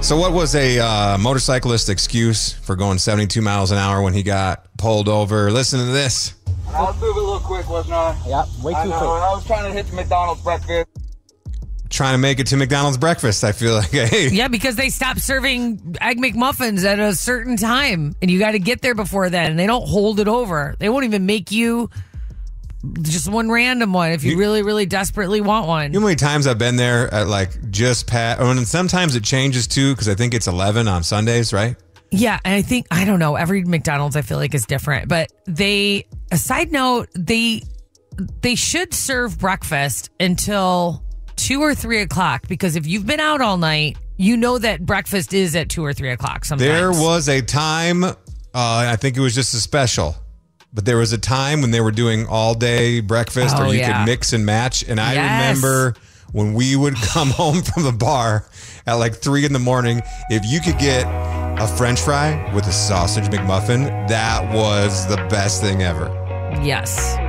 So what was a motorcyclist excuse for going 72 miles an hour when he got pulled over? Listen to this. I was moving a little quick, wasn't I? Yeah, way too quick. I was trying to hit the McDonald's breakfast. Trying to make it to McDonald's breakfast, I feel like. Hey. Yeah, because they stopped serving Egg McMuffins at a certain time, and you got to get there before then, and they don't hold it over. They won't even make you just one random one if you really, really desperately want one. You know how many times I've been there at like just past, and sometimes it changes too, because I think it's 11 on Sundays, right? Yeah, and I think, I don't know, every McDonald's I feel like is different, but a side note, they should serve breakfast until 2 or 3 o'clock, because if you've been out all night, you know that breakfast is at 2 or 3 o'clock sometimes. There was a time, I think it was just a special, but there was a time when they were doing all day breakfast or you could mix and match. And I remember when we would come home from the bar at like 3 in the morning, if you could get a French fry with a sausage McMuffin, that was the best thing ever. Yes.